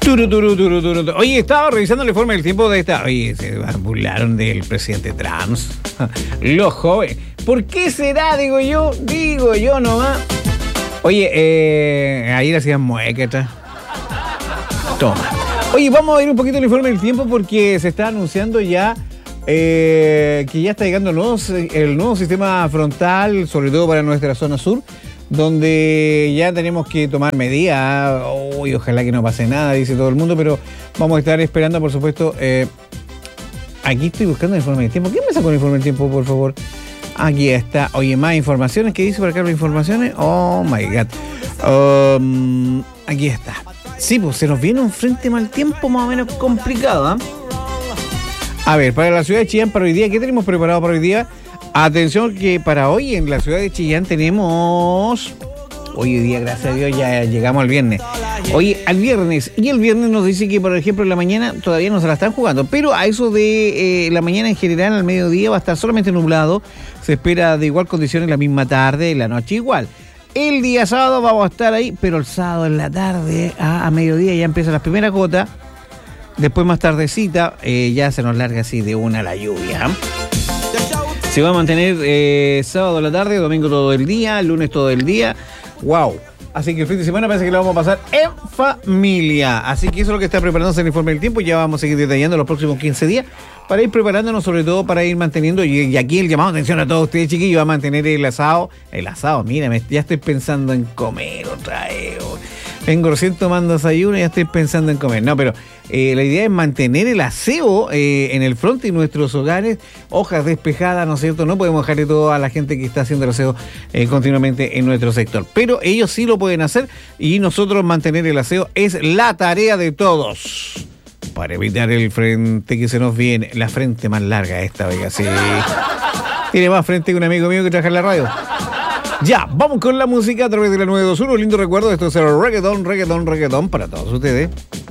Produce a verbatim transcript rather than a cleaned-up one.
Turu, turu, turu, turu. Oye, estaba revisando el informe del tiempo de esta. Oye, se burlaron del presidente Trump. Los jóvenes. ¿Por qué será? Digo yo, digo yo nomás. Oye, eh, ahí le hacían mueca. Toma. Oye, vamos a ver un poquito el informe del tiempo porque se está anunciando ya eh, que ya está llegando el nuevo, el nuevo sistema frontal, sobre todo para nuestra zona sur, donde ya tenemos que tomar medidas. Uy, ojalá que no pase nada, dice todo el mundo, pero vamos a estar esperando, por supuesto. Eh, aquí estoy buscando el informe del tiempo. ¿Quién me sacó el informe del tiempo, por favor? Aquí está. Oye, más informaciones. ¿Qué dice por acá las informaciones? Oh, my God. Um, aquí está. Sí, pues se nos viene un frente mal tiempo más o menos complicado, ¿eh? A ver, para la ciudad de Chillán, para hoy día, ¿qué tenemos preparado para hoy día? Atención que para hoy en la ciudad de Chillán tenemos... Hoy día, gracias a Dios, ya llegamos al viernes. Hoy al viernes. Y el viernes nos dice que, por ejemplo, en la mañana todavía no se la están jugando. Pero a eso de eh, la mañana en general, al mediodía, va a estar solamente nublado. Se espera de igual condiciones la misma tarde y la noche igual. El día sábado vamos a estar ahí, pero el sábado en la tarde, a, a mediodía, ya empiezan las primeras gotas. Después más tardecita, eh, ya se nos larga así de una la lluvia. Se va a mantener eh, sábado a la tarde, domingo todo el día, lunes todo el día. ¡Wow! Así que el fin de semana parece que lo vamos a pasar en familia. Así que eso es lo que está preparándose en el informe del tiempo. Ya vamos a seguir detallando los próximos quince días para ir preparándonos, sobre todo para ir manteniendo. Y, y aquí el llamado de atención a todos ustedes, chiquillos, va a mantener el asado. El asado, mira, me, ya estoy pensando en comer otra vez. Vengo recién tomando desayuno y ya estoy pensando en comer. No, pero eh, la idea es mantener el aseo eh, en el frente de nuestros hogares, hojas despejadas, ¿no es cierto? No podemos dejarle todo a la gente que está haciendo el aseo eh, continuamente en nuestro sector. Pero ellos sí lo pueden hacer y nosotros mantener el aseo es la tarea de todos. Para evitar el frente que se nos viene, la frente más larga esta, oiga, sí. Tiene más frente que un amigo mío que trabaja en la radio. Ya, vamos con la música a través de la nueve dos uno. Lindo recuerdo, esto es el reggaetón, reggaetón, reggaetón para todos ustedes.